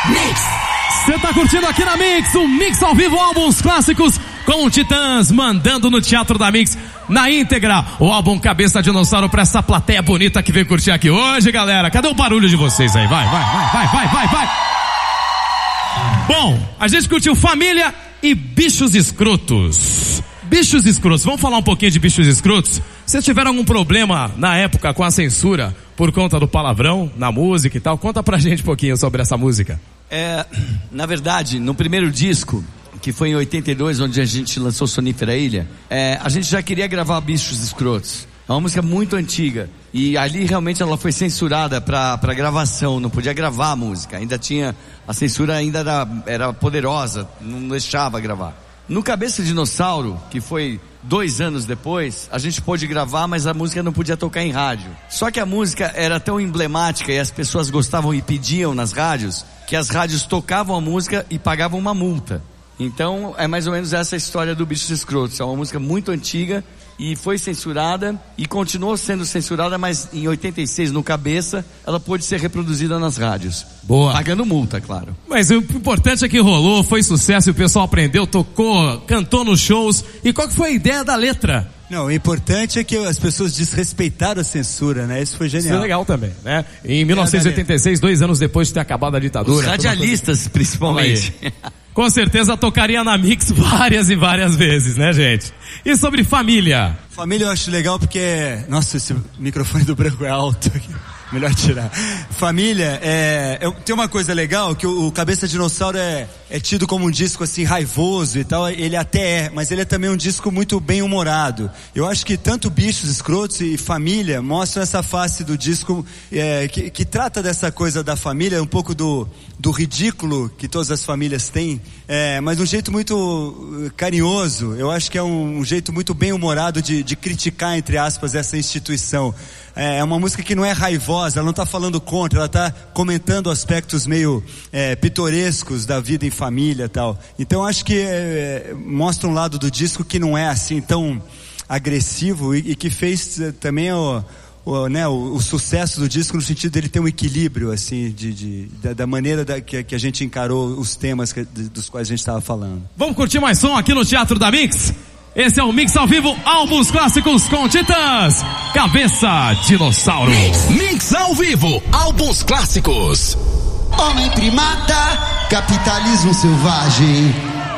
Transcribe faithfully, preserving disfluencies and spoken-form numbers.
Mix. Você tá curtindo aqui na Mix, o Mix ao vivo, álbuns clássicos com o Titãs, mandando no Teatro da Mix, na íntegra, o álbum Cabeça Dinossauro pra essa plateia bonita que veio curtir aqui hoje, galera. Cadê o barulho de vocês aí? Vai, vai, vai, vai, vai, vai, vai. Bom, a gente curtiu Família e Bichos Escrotos. Bichos Escrotos, vamos falar um pouquinho de Bichos Escrotos? Vocês tiveram algum problema na época com a censura por conta do palavrão na música e tal? Conta pra gente um pouquinho sobre essa música. É, na verdade, no primeiro disco, que foi em oitenta e dois, onde a gente lançou Sonífera Ilha, é, a gente já queria gravar Bichos Escrotos. É uma música muito antiga. E ali realmente ela foi censurada para para gravação, não podia gravar a música. Ainda tinha, a censura ainda era, era poderosa, não deixava gravar. No Cabeça Dinossauro, que foi dois anos depois, a gente pôde gravar, mas a música não podia tocar em rádio. Só que a música era tão emblemática e as pessoas gostavam e pediam nas rádios, que as rádios tocavam a música e pagavam uma multa. Então é mais ou menos essa história do Bichos Escrotos. É uma música muito antiga e foi censurada e continuou sendo censurada, mas em oitenta e seis, no Cabeça, ela pôde ser reproduzida nas rádios. Boa. Pagando multa, claro. Mas o importante é que rolou, foi sucesso, o pessoal aprendeu, tocou, cantou nos shows. E qual que foi a ideia da letra? Não, o importante é que as pessoas desrespeitaram a censura, né? Isso foi genial. Isso é legal também, né? Em mil novecentos e oitenta e seis, dois anos depois de ter acabado a ditadura. Os radialistas, principalmente. Com certeza tocaria na Mix várias e várias vezes, né, gente? E sobre família? Família eu acho legal porque... Nossa, esse microfone do branco é alto aqui. Melhor tirar. Família, é, é, tem uma coisa legal, que o, o Cabeça Dinossauro é, é tido como um disco assim raivoso e tal, ele até é, mas ele é também um disco muito bem humorado. Eu acho que tanto Bichos Escrotos e Família mostram essa face do disco é, que, que trata dessa coisa da família, um pouco do, do ridículo que todas as famílias têm, é, mas de um jeito muito carinhoso. Eu acho que é um, um jeito muito bem humorado de, de criticar, entre aspas, essa instituição. É uma música que não é raivosa, ela não está falando contra, ela está comentando aspectos meio é, pitorescos da vida em família e tal. Então acho que é, mostra um lado do disco que não é assim tão agressivo e, e que fez também o, o, né, o, o sucesso do disco no sentido dele ter um equilíbrio assim, de, de, da, da maneira da, que, que a gente encarou os temas que, dos quais a gente estava falando. Vamos curtir mais som aqui no Teatro da Mix? Esse é o Mix ao vivo, álbuns clássicos com Titãs, Cabeça Dinossauro. Mix ao vivo, álbuns clássicos. Homem primata, capitalismo selvagem.